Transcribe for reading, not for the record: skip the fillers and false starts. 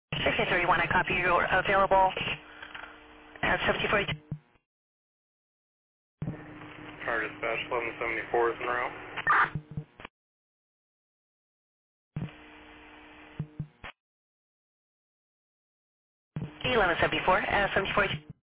1631, I copy you're available at 1742. Car dispatch 1174 is en route. 1174, 1742.